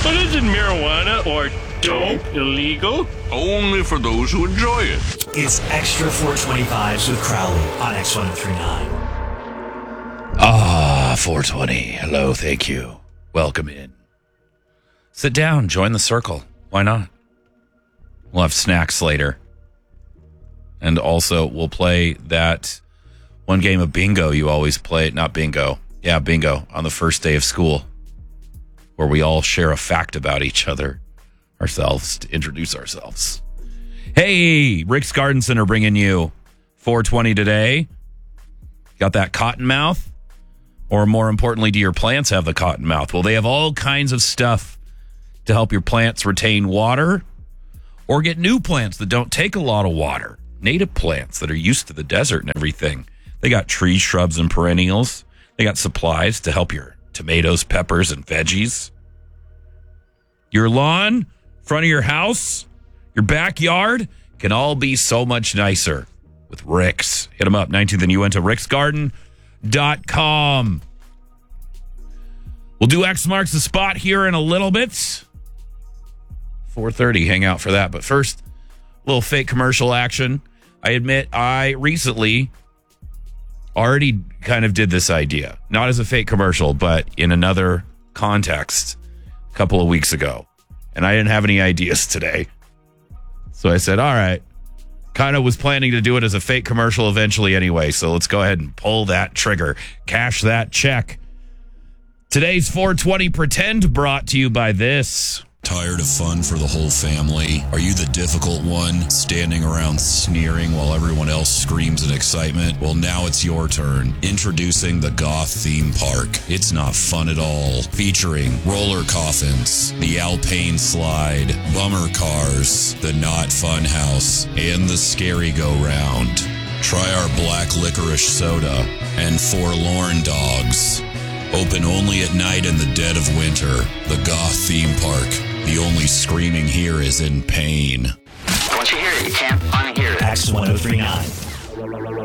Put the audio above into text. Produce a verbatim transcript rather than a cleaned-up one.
But isn't marijuana or dope illegal? Only for those who enjoy it. It's Extra four twenty-fives with Crowley on X one oh three nine. Ah, four twenty. Hello, thank you. Welcome in. Sit down, join the circle. Why not? We'll have snacks later. And also, we'll play that one game of bingo you always play. Not bingo. Yeah, bingo on the first day of school, where we all share a fact about each other, ourselves, to introduce ourselves. Hey, Rick's Garden Center bringing you four twenty today. Got that cotton mouth? Or more importantly, do your plants have the cotton mouth? Well, they have all kinds of stuff to help your plants retain water or get new plants that don't take a lot of water. Native plants that are used to the desert and everything. They got trees, shrubs, and perennials. They got supplies to help your tomatoes, peppers, and veggies. Your lawn, front of your house, your backyard can all be so much nicer with Rick's. Hit them up, nineteenth and Uinta, ricks garden dot com. We'll do X marks the spot here in a little bit. four thirty, hang out for that. But first, a little fake commercial action. I admit I recently already kind of did this idea. Not as a fake commercial, but in another context a couple of weeks ago. And I didn't have any ideas today. So I said, all right. Kind of was planning to do it as a fake commercial eventually anyway. So let's go ahead and pull that trigger. Cash that check. Today's four twenty Pretend brought to you by this. Tired of fun for the whole family? Are you the difficult one, standing around sneering while everyone else screams in excitement? Well, now it's your turn. Introducing the Goth Theme Park. It's not fun at all. Featuring roller coffins, the Alpine Slide, bummer cars, the Not Fun House, and the Scary Go Round. Try our black licorice soda and forlorn dogs. Open only at night in the dead of winter. The Goth Theme Park. The only screaming here is in pain. Once you hear it, you can't unhear it. X one oh three nine.